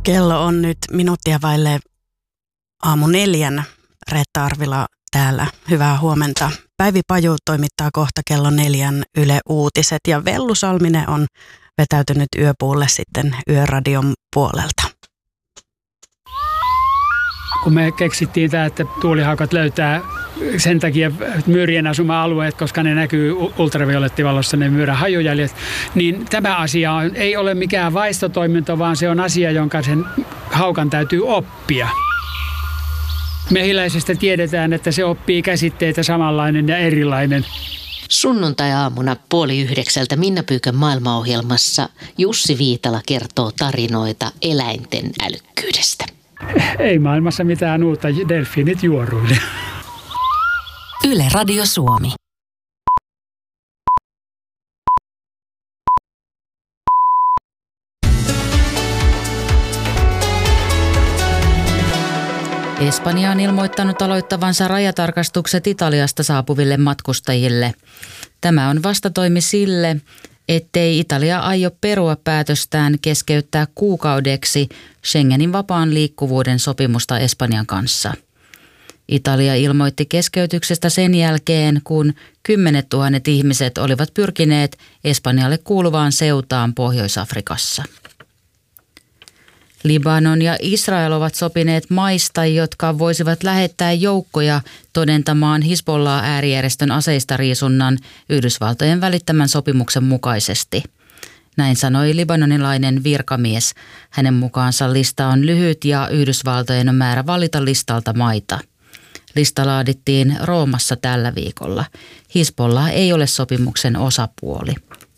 Kello on nyt minuuttia vaille 4:00. Reetta Arvila täällä. Hyvää huomenta. Päivi Paju toimittaa kohta kello 4:00 Yle Uutiset ja Vellu Salminen on vetäytynyt yöpuulle sitten Yöradion puolelta. Kun me keksittiin tämä, että tuulihaukat löytää sen takia myyrien asuma-alueet, koska ne näkyy ultraviolettivalossa, ne myyrän hajujäljet, niin tämä asia ei ole mikään vaistotoiminto, vaan se on asia, jonka sen haukan täytyy oppia. Mehiläisestä tiedetään, että se oppii käsitteitä samanlainen ja erilainen. Sunnuntai-aamuna 8:30 Minna Pyykön maailmaohjelmassa Jussi Viitala kertoo tarinoita eläinten älykkyydestä. Ei maailmassa mitään uutta, delfiinit juoruille. Yle Radio Suomi. Espanja on ilmoittanut aloittavansa rajatarkastukset Italiasta saapuville matkustajille. Tämä on vastatoimi sille, ettei Italia aio perua päätöstään keskeyttää kuukaudeksi Schengenin vapaan liikkuvuuden sopimusta Espanjan kanssa. Italia ilmoitti keskeytyksestä sen jälkeen, kun 10 000 ihmiset olivat pyrkineet Espanjalle kuuluvaan Seutaan Pohjois-Afrikassa. Libanon ja Israel ovat sopineet maista, jotka voisivat lähettää joukkoja todentamaan Hizbollah-äärijärjestön aseistariisunnan Yhdysvaltojen välittämän sopimuksen mukaisesti. Näin sanoi libanonilainen virkamies. Hänen mukaansa lista on lyhyt ja Yhdysvaltojen on määrä valita listalta maita. Lista laadittiin Roomassa tällä viikolla. Hizbollah ei ole sopimuksen osapuoli.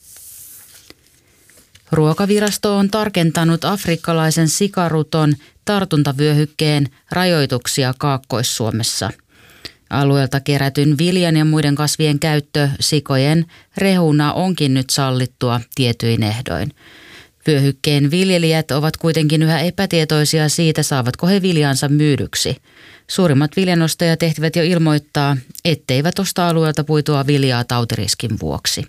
Ruokavirasto on tarkentanut afrikkalaisen sikaruton tartuntavyöhykkeen rajoituksia Kaakkois-Suomessa. Alueelta kerätyn viljan ja muiden kasvien käyttö sikojen rehuna onkin nyt sallittua tietyin ehdoin. Vyöhykkeen viljelijät ovat kuitenkin yhä epätietoisia siitä, saavatko he viljansa myydyksi. Suurimmat viljanostajat ehtivät jo ilmoittaa, etteivät osta alueelta puitua viljaa tautiriskin vuoksi.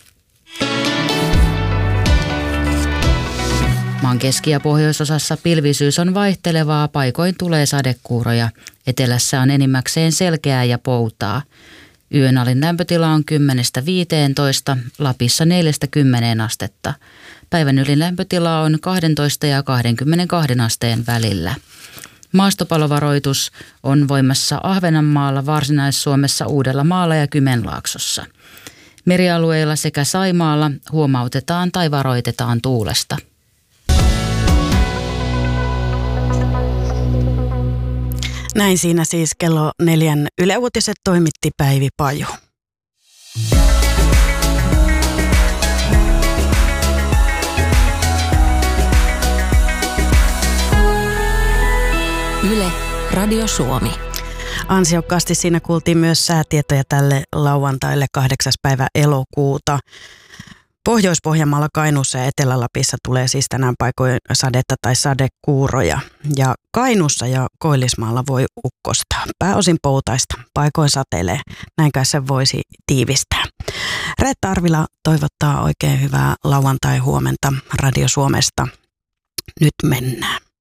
Maan keski- ja pohjoisosassa pilvisyys on vaihtelevaa, paikoin tulee sadekuuroja. Etelässä on enimmäkseen selkeää ja poutaa. Yön alin lämpötila on 10–15, Lapissa 4–10 astetta. Päivän ylin lämpötila on 12 ja 22 asteen välillä. Maastopalovaroitus on voimassa Ahvenanmaalla, Varsinais-Suomessa, Uudellamaalla ja Kymenlaaksossa. Merialueilla sekä Saimaalla huomautetaan tai varoitetaan tuulesta. Näin siinä siis kello 4:00 Yle Uutiset toimitti Päivi Paju. Yle Radio Suomi. Ansiokkaasti siinä kuultiin myös säätietoja tälle lauantaille 8. päivä elokuuta. Pohjois-Pohjanmaalla, Kainuussa ja Etelä-Lapissa tulee siis tänään paikoin sadetta tai sadekuuroja. Ja Kainuussa ja Koillismaalla voi ukkostaa. Pääosin poutaista. Paikoin sateilee. Näinkään se voisi tiivistää. Reetta Arvila toivottaa oikein hyvää lauantai-huomenta Radio Suomesta. Nyt mennään.